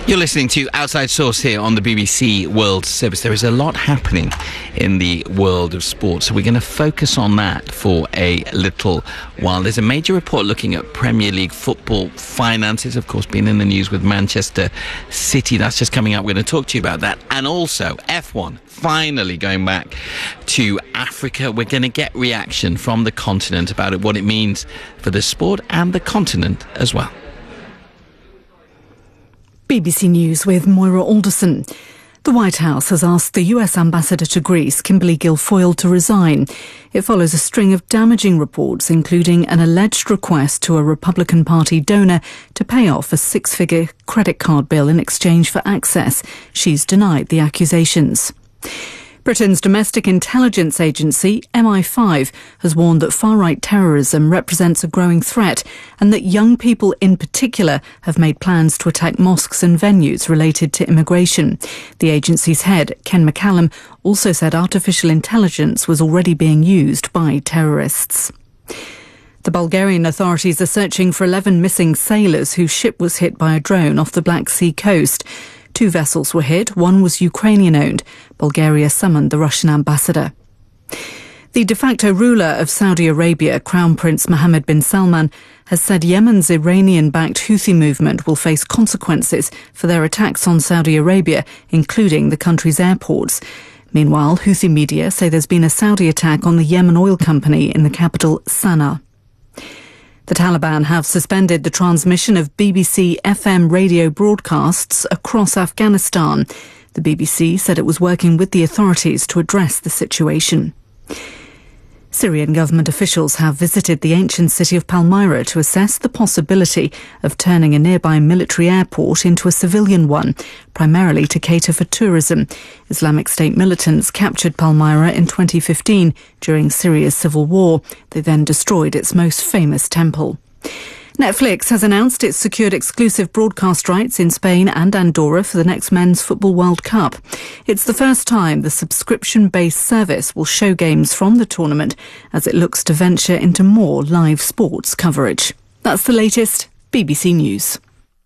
You're listening to Outside Source here on the BBC World Service. There is a lot happening in the world of sport, so we're going to focus on that for a little while. There's a major report looking at Premier League football finances, of course, been in the news with Manchester City. That's just coming up. We're going to talk to you about that. And also, F1 finally going back to Africa. We're going to get reaction from the continent about what it means for the sport and the continent as well. BBC News with Moira Alderson. The White House has asked the US ambassador to Greece, Kimberly Guilfoyle, to resign. It follows a string of damaging reports, including an alleged request to a Republican Party donor to pay off a six-figure credit card bill in exchange for access. She's denied the accusations. Britain's domestic intelligence agency, MI5, has warned that far-right terrorism represents a growing threat and that young people in particular have made plans to attack mosques and venues related to immigration. The agency's head, Ken McCallum, also said artificial intelligence was already being used by terrorists. The Bulgarian authorities are searching for 11 missing sailors whose ship was hit by a drone off the Black Sea coast. 2 vessels were hit, one was Ukrainian-owned. Bulgaria summoned the Russian ambassador. The de facto ruler of Saudi Arabia, Crown Prince Mohammed bin Salman, has said Yemen's Iranian-backed Houthi movement will face consequences for their attacks on Saudi Arabia, including the country's airports. Meanwhile, Houthi media say there's been a Saudi attack on the Yemen oil company in the capital, Sana'a. The Taliban have suspended the transmission of BBC FM radio broadcasts across Afghanistan. The BBC said it was working with the authorities to address the situation. Syrian government officials have visited the ancient city of Palmyra to assess the possibility of turning a nearby military airport into a civilian one, primarily to cater for tourism. Islamic State militants captured Palmyra in 2015 during Syria's civil war. They then destroyed its most famous temple. Netflix has announced it's secured exclusive broadcast rights in Spain and Andorra for the next Men's Football World Cup. It's the first time the subscription-based service will show games from the tournament as it looks to venture into more live sports coverage. That's the latest. BBC News.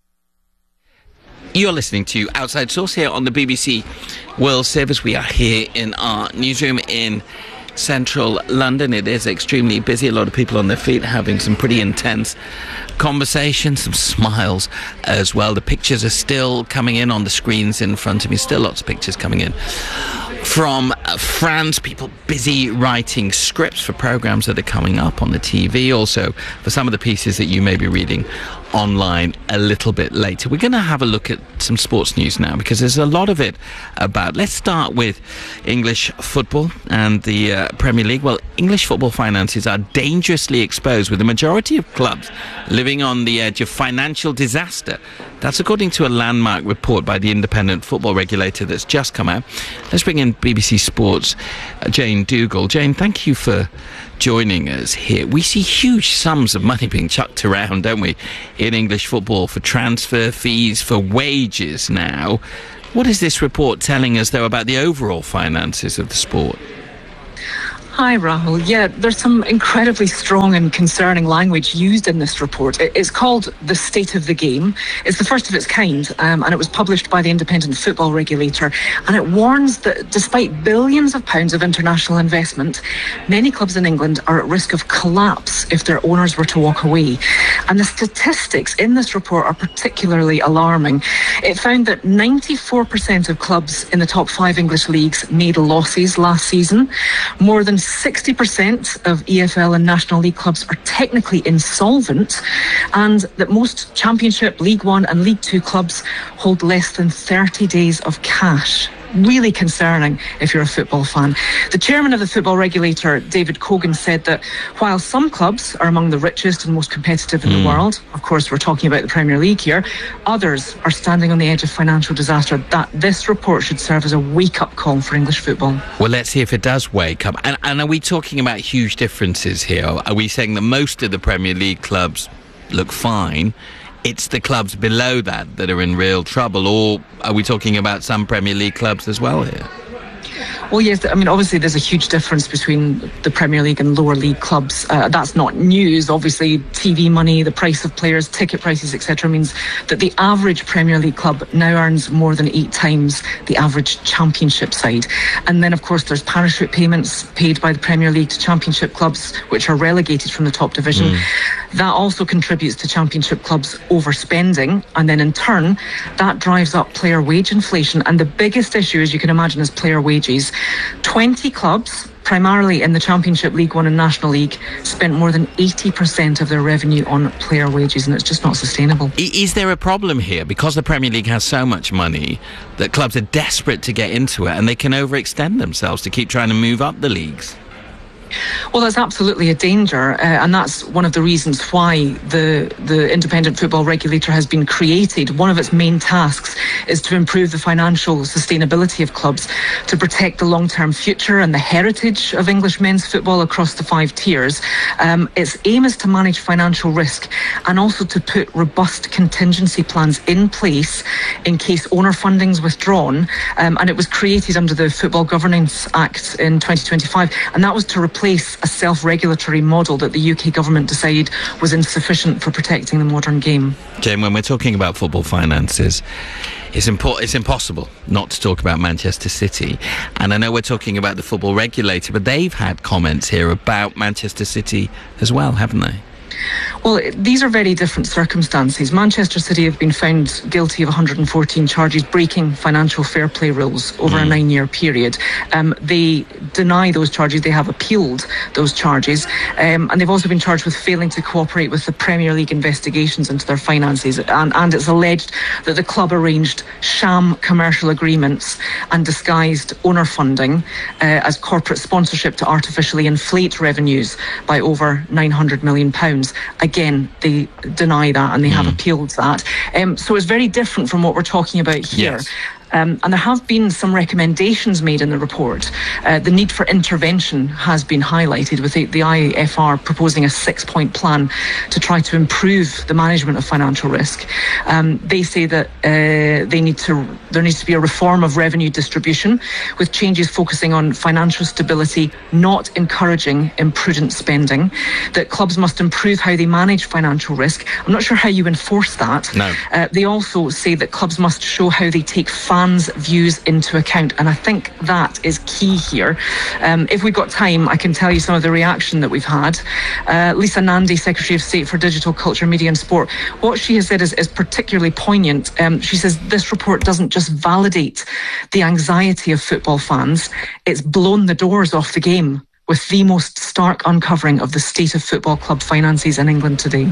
You're listening to Outside Source here on the BBC World Service. We are here in our newsroom in central London. It is extremely busy. A lot of people on their feet having some pretty intense conversations, some smiles as well. The pictures are still coming in on the screens in front of me. Still lots of pictures coming in from France. People busy writing scripts for programmes that are coming up on the TV. Also for some of the pieces that you may be reading online a little bit later. We're going to have a look at some sports news now because there's a lot of it about. Let's start with English football and the Premier League. Well, English football finances are dangerously exposed, with the majority of clubs living on the edge of financial disaster. That's according to a landmark report by the independent football regulator that's just come out. Let's bring in BBC Sports' Jane Dougal. Jane, thank you for joining us here. We see huge sums of money being chucked around, don't we, in English football for transfer fees, for wages now. What is this report telling us, though, about the overall finances of the sport? Hi, Rahul. Yeah, there's some incredibly strong and concerning language used in this report. It's called The State of the Game. It's the first of its kind, and it was published by the independent football regulator. And it warns that despite billions of pounds of international investment, many clubs in England are at risk of collapse if their owners were to walk away. And the statistics in this report are particularly alarming. It found that 94% of clubs in the top 5 English leagues made losses last season. More than 60% of EFL and National League clubs are technically insolvent, and that most Championship, League One and League Two clubs hold less than 30 days of cash. Really concerning if you're a football fan. The chairman of the football regulator, David Cogan, said that while some clubs are among the richest and most competitive in the world, of course we're talking about the Premier League here, others are standing on the edge of financial disaster. That this report should serve as a wake-up call for English football. Well, let's see if it does wake up. And are we talking about huge differences here? Are we saying that most of the Premier League clubs look fine? It's the clubs below that are in real trouble, or are we talking about some Premier League clubs as well here? Well, yes, I mean, obviously there's a huge difference between the Premier League and lower league clubs. That's not news. Obviously, TV money, the price of players, ticket prices, etc. means that the average Premier League club now earns more than 8 times the average Championship side. And then, of course, there's parachute payments paid by the Premier League to Championship clubs, which are relegated from the top division. That also contributes to Championship clubs overspending. And then, in turn, that drives up player wage inflation. And the biggest issue, as you can imagine, is player wages. 20 clubs, primarily in the Championship, League One and National League, spent more than 80% of their revenue on player wages, and it's just not sustainable. Is there a problem here? Because the Premier League has so much money that clubs are desperate to get into it and they can overextend themselves to keep trying to move up the leagues? Well, that's absolutely a danger, and that's one of the reasons why the independent football regulator has been created. One of its main tasks is to improve the financial sustainability of clubs, to protect the long-term future and the heritage of English men's football across the 5 tiers. Its aim is to manage financial risk and also to put robust contingency plans in place in case owner funding is withdrawn. And it was created under the Football Governance Act in 2025, and that was to replace a self-regulatory model that the UK government decided was insufficient for protecting the modern game. Jane, when we're talking about football finances, it's impossible not to talk about Manchester City. And I know we're talking about the football regulator, but they've had comments here about Manchester City as well, haven't they? Well, these are very different circumstances. Manchester City have been found guilty of 114 charges breaking financial fair play rules over a 9-year period. They deny those charges. They have appealed those charges. And they've also been charged with failing to cooperate with the Premier League investigations into their finances. And it's alleged that the club arranged sham commercial agreements and disguised owner funding as corporate sponsorship to artificially inflate revenues by over £900 million. Again, they deny that and they have appealed that. So it's very different from what we're talking about here. Yes. And there have been some recommendations made in the report. The need for intervention has been highlighted, with the IFR proposing a 6-point plan to try to improve the management of financial risk. They say that there needs to be a reform of revenue distribution, with changes focusing on financial stability, not encouraging imprudent spending. That clubs must improve how they manage financial risk. I'm not sure how you enforce that. No. They also say that clubs must show how they take fans' views into account, and I think that is key here. If we've got time, I can tell you some of the reaction that we've had. Lisa Nandy, Secretary of State for Digital, Culture, Media and Sport, what she has said is particularly poignant. She says this report doesn't just validate the anxiety of football fans, it's blown the doors off the game with the most stark uncovering of the state of football club finances in England today.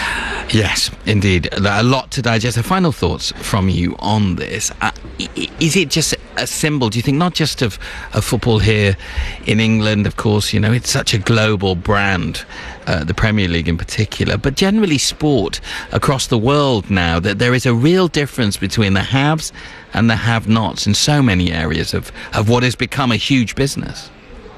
Yes, indeed. A lot to digest. Final thoughts from you on this. Is it just a symbol, do you think, not just of football here in England? Of course, you know, it's such a global brand, the Premier League in particular, but generally sport across the world now, that there is a real difference between the haves and the have-nots in so many areas of what has become a huge business.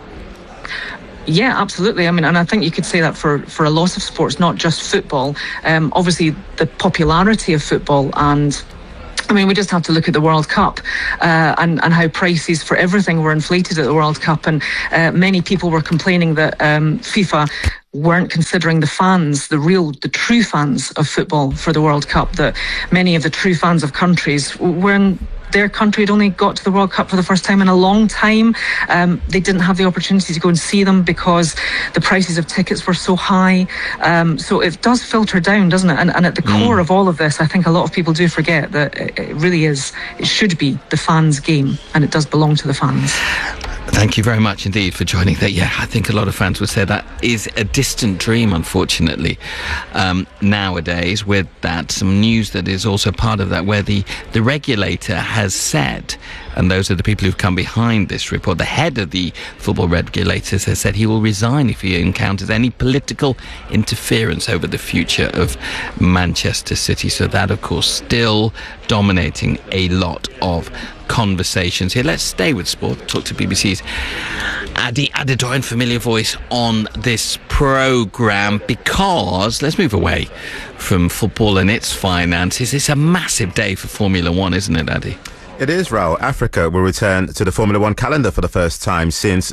Yeah, absolutely. I mean, and I think you could say that for a lot of sports, not just football. Obviously, the popularity of football, and I mean, we just have to look at the World Cup and how prices for everything were inflated at the World Cup. And many people were complaining that FIFA weren't considering the fans, the true fans of football for the World Cup, that many of the true fans of countries were their country had only got to the World Cup for the first time in a long time. They didn't have the opportunity to go and see them because the prices of tickets were so high. So it does filter down, doesn't it? And at the core of all of this, I think a lot of people do forget that it should be the fans' game, and it does belong to the fans. Thank you very much indeed for joining that. Yeah, I think a lot of fans would say that is a distant dream, unfortunately, nowadays, with that. Some news that is also part of that, where the regulator has said, and those are the people who've come behind this report, the head of the football regulators has said he will resign if he encounters any political interference over the future of Manchester City. So that, of course, still dominating a lot of conversations here. Let's stay with sport, talk to BBC's Adi Adedoyan, familiar voice on this programme, because let's move away from football and its finances. It's a massive day for Formula One, isn't it, Adi? It is, Raul. Africa will return to the Formula One calendar for the first time since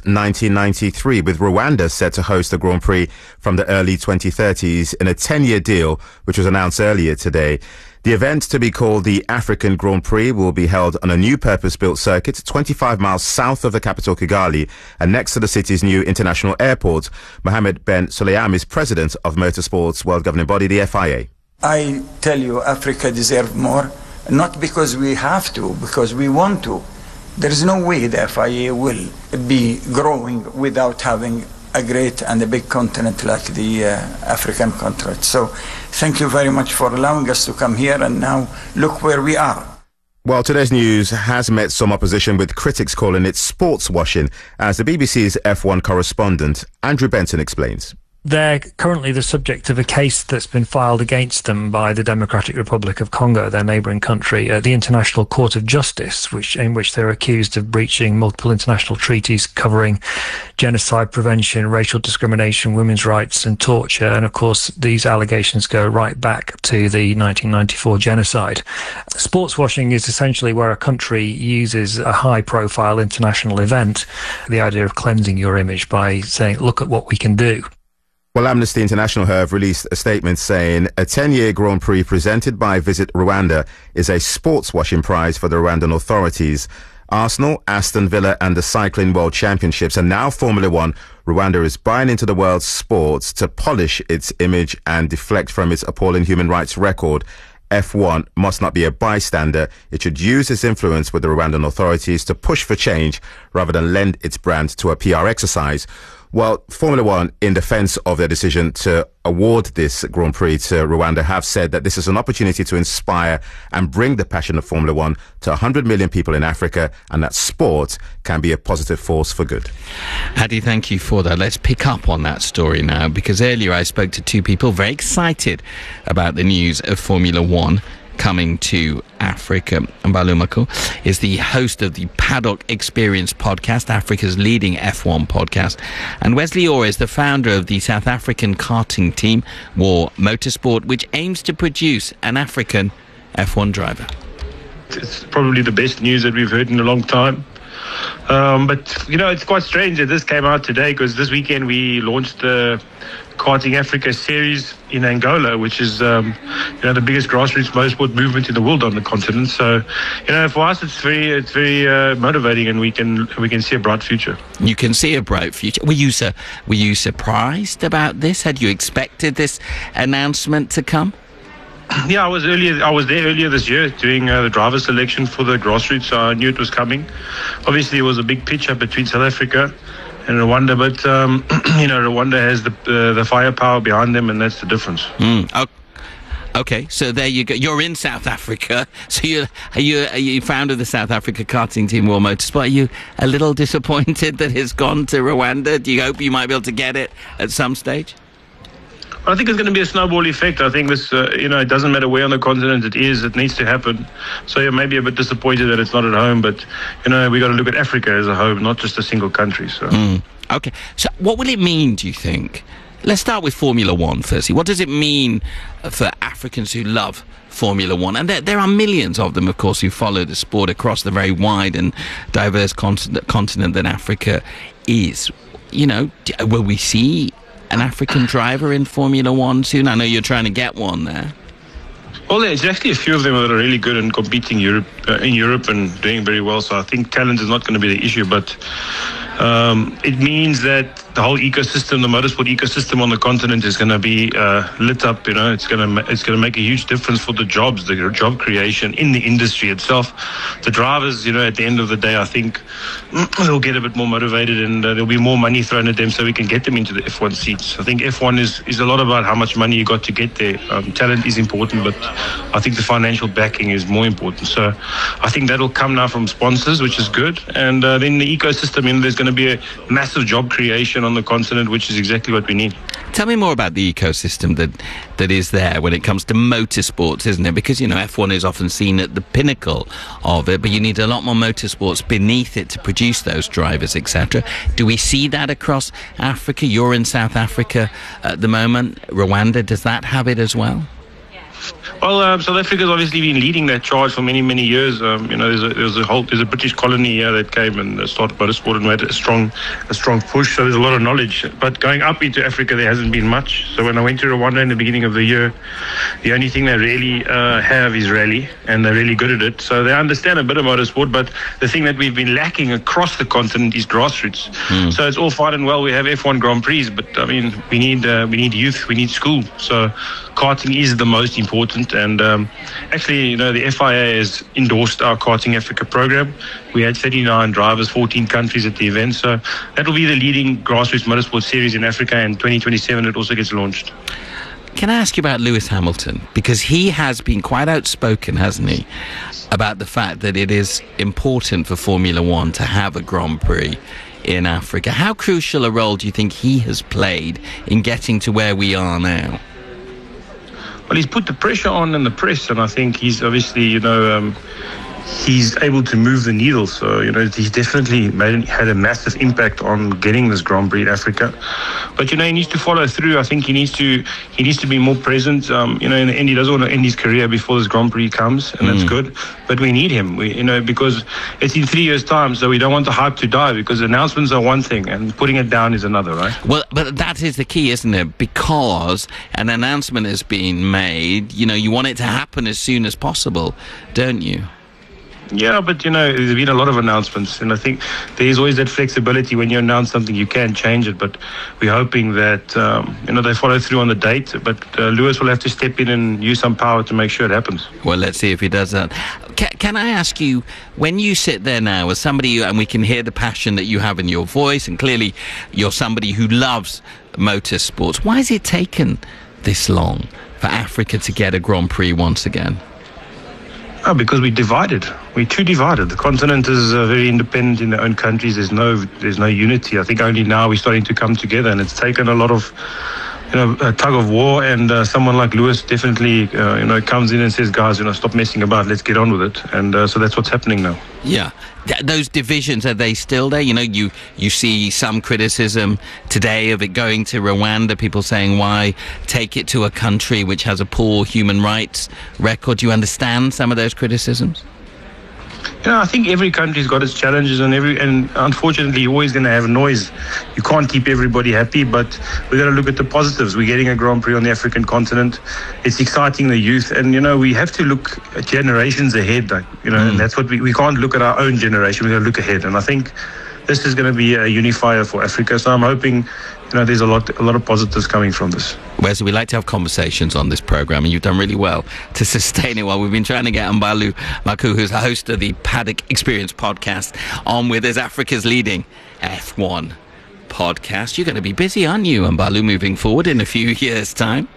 1993, with Rwanda set to host the Grand Prix from the early 2030s in a 10-year deal, which was announced earlier today. The event, to be called the African Grand Prix, will be held on a new purpose-built circuit 25 miles south of the capital Kigali and next to the city's new international airport. Mohammed Ben Sulayam is president of Motorsport's world governing body, the FIA. I tell you, Africa deserves more. Not because we have to, because we want to. There is no way the FIA will be growing without having a great and a big continent like the African continent. So thank you very much for allowing us to come here, and now look where we are. Well, today's news has met some opposition, with critics calling it sports washing, as the BBC's F1 correspondent Andrew Benson explains. They're currently the subject of a case that's been filed against them by the Democratic Republic of Congo, their neighbouring country, at the International Court of Justice, in which they're accused of breaching multiple international treaties covering genocide prevention, racial discrimination, women's rights and torture. And of course, these allegations go right back to the 1994 genocide. Sports washing is essentially where a country uses a high-profile international event, the idea of cleansing your image by saying, look at what we can do. Well, Amnesty International have released a statement saying a 10-year Grand Prix presented by Visit Rwanda is a sports washing prize for the Rwandan authorities. Arsenal, Aston Villa and the Cycling World Championships, and now Formula One, Rwanda is buying into the world's sports to polish its image and deflect from its appalling human rights record. F1 must not be a bystander. It should use its influence with the Rwandan authorities to push for change rather than lend its brand to a PR exercise. Well, Formula One, in defense of their decision to award this Grand Prix to Rwanda, have said that this is an opportunity to inspire and bring the passion of Formula One to 100 million people in Africa, and that sport can be a positive force for good. Hadi, thank you for that. Let's pick up on that story now, because earlier I spoke to two people very excited about the news of Formula One coming to Africa. Balumako is the host of the Paddock Experience podcast, Africa's leading F1 podcast. And Wesley Orr is the founder of the South African karting team, War Motorsport, which aims to produce an African F1 driver. It's probably the best news that we've heard in a long time. But, you know, it's quite strange that this came out today, because this weekend we launched the Karting Africa series in Angola, which is, the biggest grassroots motorsport movement in the world on the continent. So, for us, it's very motivating, and we can see a bright future. You can see a bright future. Were you surprised about this? Had you expected this announcement to come? Yeah, I was there earlier this year doing the driver selection for the grassroots, so I knew it was coming. Obviously, it was a big pitch-up between South Africa and Rwanda, but Rwanda has the firepower behind them, and that's the difference. Okay, so there you go. You're in South Africa, so are you founder of the South Africa karting team, War Motorsport. Are you a little disappointed that it's gone to Rwanda? Do you hope you might be able to get it at some stage? I think it's going to be a snowball effect. I think this, it doesn't matter where on the continent it is, it needs to happen. So you're maybe a bit disappointed that it's not at home, but, we got to look at Africa as a home, not just a single country. So. Okay. So what will it mean, do you think? Let's start with Formula One firstly. What does it mean for Africans who love Formula One? And there are millions of them, of course, who follow the sport across the very wide and diverse continent that Africa is. Will we see an African driver in Formula One soon? I know you're trying to get one there. Well, there's actually a few of them that are really good and competing in Europe and doing very well. So I think talent is not going to be the issue, but it means that the whole ecosystem, the motorsport ecosystem on the continent, is going to be lit up. It's going to make a huge difference for the jobs, the job creation in the industry itself. The drivers, at the end of the day, I think they'll get a bit more motivated, and there'll be more money thrown at them so we can get them into the F1 seats. I think F1 is a lot about how much money you got to get there. Talent is important, but I think the financial backing is more important. So I think that'll come now from sponsors, which is good. And then the ecosystem, there's going to be a massive job creation on the continent, which is exactly what we need. Tell me more about the ecosystem that is there when it comes to motorsports, isn't it? Because, F1 is often seen at the pinnacle of it, but you need a lot more motorsports beneath it to produce those drivers, etc. Do we see that across Africa? You're in South Africa at the moment. Rwanda, does that have it as well? Well, South Africa's obviously been leading that charge for many, many years. There's a British colony here that came and started motorsport and made a strong push. So there's a lot of knowledge. But going up into Africa, there hasn't been much. So when I went to Rwanda in the beginning of the year, the only thing they really have is rally, and they're really good at it. So they understand a bit of motorsport. But the thing that we've been lacking across the continent is grassroots. So it's all fine and well. We have F1 Grand Prix, but I mean, we need youth, we need school. So karting is the most important. And actually, the FIA has endorsed our Karting Africa program. We had 39 drivers, 14 countries at the event. So that will be the leading grassroots motorsport series in Africa. And 2027, it also gets launched. Can I ask you about Lewis Hamilton? Because he has been quite outspoken, hasn't he, about the fact that it is important for Formula One to have a Grand Prix in Africa. How crucial a role do you think he has played in getting to where we are now? Well, he's put the pressure on in the press, and I think he's obviously, he's able to move the needle. So, he's definitely had a massive impact on getting this Grand Prix in Africa. But, he needs to follow through. I think he needs to be more present. In the end, he doesn't want to end his career before this Grand Prix comes, and that's good. But we need him, because it's in 3 years' time, so we don't want the hype to die, because announcements are one thing and putting it down is another, right? Well, but that is the key, isn't it? Because an announcement has been made, you want it to happen as soon as possible, don't you? Yeah, but there's been a lot of announcements, and I think there's always that flexibility. When you announce something, you can change it, but we're hoping that they follow through on the date. But Lewis will have to step in and use some power to make sure it happens. Well, let's see if he does that. Can I ask you, when you sit there now as somebody, and we can hear the passion that you have in your voice, and clearly you're somebody who loves motorsports, why has it taken this long for Africa to get a Grand Prix once again? Oh, because we're divided. We're too divided. The continent is very independent in their own countries. There's no unity. I think only now we're starting to come together, and it's taken a lot of a tug of war, and someone like Lewis definitely comes in and says, guys, stop messing about, let's get on with it. And so that's what's happening now. Yeah. Those divisions, are they still there? You see some criticism today of it going to Rwanda, people saying, why take it to a country which has a poor human rights record? Do you understand some of those criticisms? I think every country's got its challenges, and unfortunately you're always going to have noise. You can't keep everybody happy, but we've got to look at the positives. We're getting a Grand Prix on the African continent. It's exciting the youth, and we have to look at generations ahead, and that's what we can't look at our own generation. We've got to look ahead, and I think this is going to be a unifier for Africa. So I'm hoping there's a lot of positives coming from this. Wesley, we like to have conversations on this program, and you've done really well to sustain it while we've been trying to get Mbalu Maku, who's the host of the Paddock Experience podcast, on with us, Africa's leading F1 podcast. You're going to be busy, aren't you, Mbalu, moving forward in a few years' time?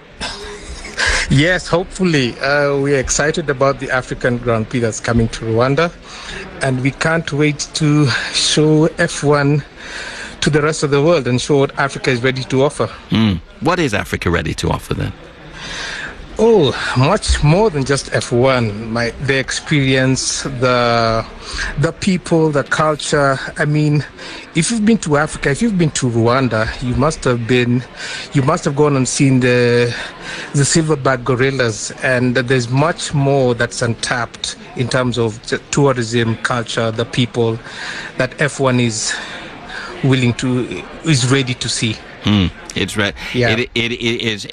Yes, hopefully. We're excited about the African Grand Prix that's coming to Rwanda, and we can't wait to show F1 to the rest of the world and show what Africa is ready to offer. What is Africa ready to offer then? Oh, much more than just F1. The experience, the people, the culture. I mean, if you've been to Africa, if you've been to Rwanda, you must have gone and seen the silverback gorillas, and there's much more that's untapped in terms of the tourism, culture, the people that F1 is ready to see. It's right. Yeah. It is.